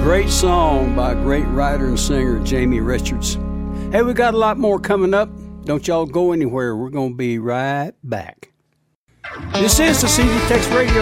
great song by a great writer and singer, Jamie Richards. Hey, we got a lot more coming up. Don't y'all go anywhere. We're going to be right back. This is the CD Tex Radio